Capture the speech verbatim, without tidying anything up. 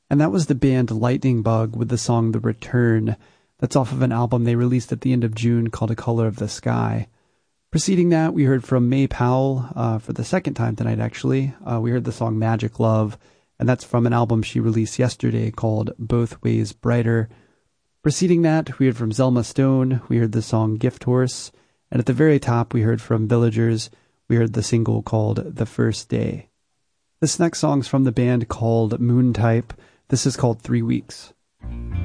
And that was the band Lightning Bug with the song The Return. That's off of an album they released at the end of June called A Color of the Sky. Preceding that, we heard from May Powell uh, for the second time tonight, actually. Uh, we heard the song Magic Love, and that's from an album she released yesterday called Both Ways Brighter. Preceding that, we heard from Zelma Stone. We heard the song Gift Horse. And at the very top, we heard from Villagers. We heard the single called The First Day. This next song's from the band called Moontype. This is called Three Weeks.